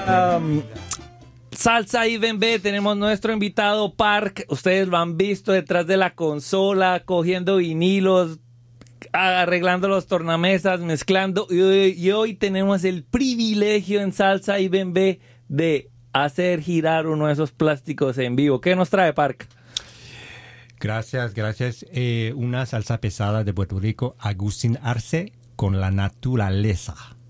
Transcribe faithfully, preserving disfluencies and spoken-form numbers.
Um, Salsa y Bembé, tenemos nuestro invitado Park. Ustedes lo han visto detrás de la consola, cogiendo vinilos, arreglando los tornamesas, mezclando. Y hoy, y hoy tenemos el privilegio en Salsa y Bembé de hacer girar uno de esos plásticos en vivo. ¿Qué nos trae, Park? Gracias, gracias. Eh, una salsa pesada de Puerto Rico, Agustín Arce, con la naturaleza.